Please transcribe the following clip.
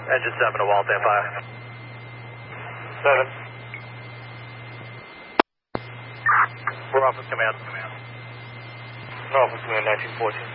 Engine 7 to wall, stand by. 7. We're office command. Office command 1914.